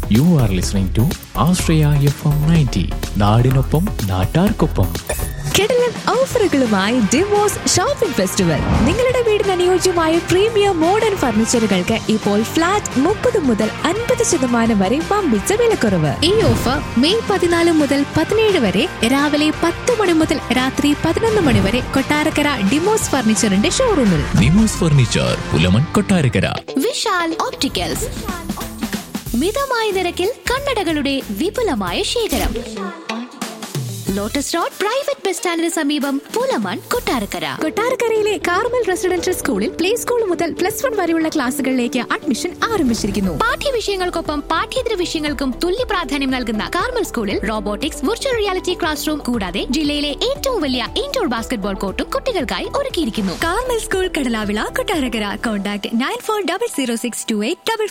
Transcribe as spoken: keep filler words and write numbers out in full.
You are listening to Ashraya F M ninety. നാടിനൊപ്പം നാട്ടാർക്കൊപ്പം. കിടിലൻ ഓഫറുകളുമായി ഡിവോഴ്സ് ഷോപ്പിംഗ് ഫെസ്റ്റിവൽ. നിങ്ങളുടെ വീടിന് അനുയോജ്യമായ പ്രീമിയം മോഡേൺ ഫർണിച്ചറുകൾക്ക് ഇപ്പോൾ ഫ്ലാറ്റ് മുപ്പത് മുതൽ അൻപത് ശതമാനം വരെ വമ്പിച്ച വിലക്കുറവ്. ഈ ഓഫർ മെയ് പതിനാല് മുതൽ പതിനേഴ് വരെ രാവിലെ പത്ത് മണി മുതൽ രാത്രി പതിനൊന്ന് മണി വരെ കൊട്ടാരക്കര ഡിമോസ് ഫർണിച്ചറിന്റെ ഷോറൂമിൽ. ഡിമോസ് ഫർണിച്ചർ, പുലമൺ, കൊട്ടാരക്കര. വിശാൽ ഓപ്റ്റിക്കൽസ്, മിതമായ നിരക്കിൽ കണ്ണടകളുടെ വിപുലമായ ശേഖരം. ലോട്ടസ് റോഡ് പ്രൈവറ്റ് ബസ് സ്റ്റാൻഡിന് സമീപം, പുലമൺ, കൊട്ടാരക്കര. കൊട്ടാരക്കരയിലെ കാർമൽ റെസിഡൻഷ്യൽ സ്കൂളിൽ പ്ലേ സ്കൂൾ മുതൽ പ്ലസ് വൺ വരെയുള്ള ക്ലാസുകളിലേക്ക് അഡ്മിഷൻ ആരംഭിച്ചിരിക്കുന്നു. പാഠ്യ വിഷയങ്ങൾക്കൊപ്പം പാഠ്യേതര വിഷയങ്ങൾക്കും തുല്യ പ്രാധാന്യം നൽകുന്ന കാർമൽ സ്കൂളിൽ robotics, virtual reality class room കൂടാതെ ജില്ലയിലെ ഏറ്റവും വലിയ ഇൻഡോർ ബാസ്കറ്റ്ബോൾ കോർട്ടും കുട്ടികൾക്കായി ഒരുക്കിയിരിക്കുന്നു. Carmel school, Kadalavila, Kottarakkara. Contact nine four double zero six to eight double